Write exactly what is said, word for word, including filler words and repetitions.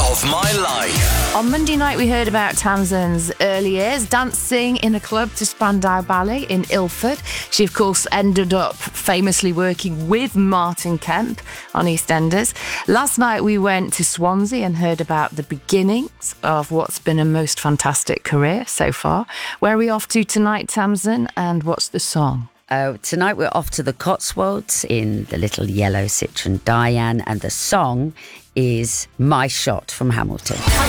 of my life. On Monday night, we heard about Tamsin's early years, dancing in a club to Spandau Ballet in Ilford. She, of course, ended up famously working with Martin Kemp on EastEnders. Last night, we went to Swansea and heard about the beginnings of what's been a most fantastic career so far. Where are we off to tonight, Tamsin, and what's the song? Uh, tonight we're off to the Cotswolds in the little yellow Citroen Diane, and the song is My Shot from Hamilton.